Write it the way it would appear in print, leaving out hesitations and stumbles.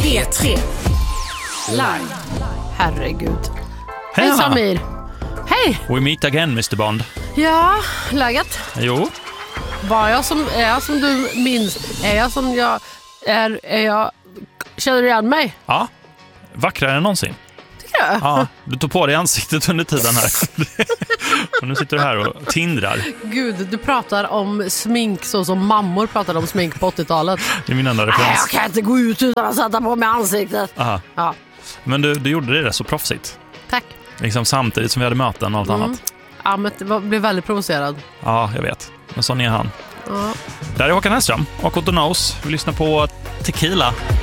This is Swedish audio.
P3 Live. Herregud. Hej Hej Samir. Hej. We meet again, Mr. Bond. Ja, läget? Jo. Var jag som du minns? Är jag som jag är? Känner du igen mig? Ja. Vackrare än någonsin. Tycker jag? Ja, du tog på dig ansiktet under tiden här. Och nu sitter du här och tindrar. Gud, du pratar om smink så som mammor pratade om smink på 80-talet. Det är min enda Nej, referens. jag kan inte gå ut utan att sätta på mig ansiktet. Aha. Ja, Men du gjorde det så proffsigt. tack. Liksom samtidigt som vi hade möten och allt annat. Ja, men jag blev väldigt provocerad. Ja, jag vet. Men sån är han. Ja. Där är Håkan Hellström och Otto Knows. Vi lyssnar på Tequila.